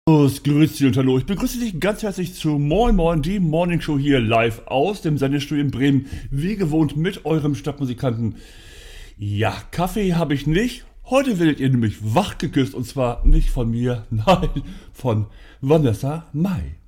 Grüezi und hallo. Ich begrüße dich ganz herzlich zu Moin Moin, die Morning Show hier live aus dem Sendestudio in Bremen. Wie gewohnt mit eurem Stadtmusikanten. Ja, Kaffee habe ich nicht. Heute werdet ihr nämlich wach geküsst und zwar nicht von mir, nein, von Vanessa Mai.